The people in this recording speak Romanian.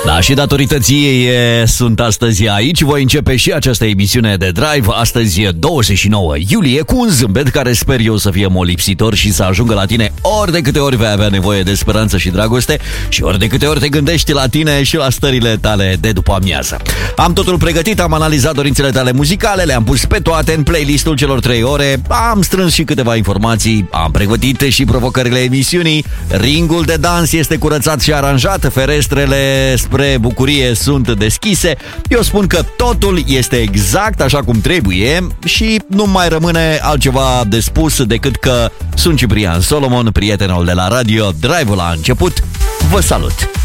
Da, și datorită ție sunt astăzi aici. Voi începe și această emisiune de Drive. Astăzi e 29 iulie cu un zâmbet care sper eu să fie molipsitor și să ajungă la tine ori de câte ori vei avea nevoie de speranță și dragoste și ori de câte ori te gândești la tine și la stările tale de după amiază. Am totul pregătit, am analizat dorințele tale muzicale, le-am pus pe toate în playlistul celor 3 ore, am strâns și câteva informații, am pregătit și provocările emisiunii. Ringul de dans este curățat și aranjat, ferestrele spre bucurie sunt deschise. Eu spun că totul este exact așa cum trebuie și nu mai rămâne altceva de spus decât că sunt Ciprian Solomon, prietenul de la radio. Drive-ul a început. Vă salut!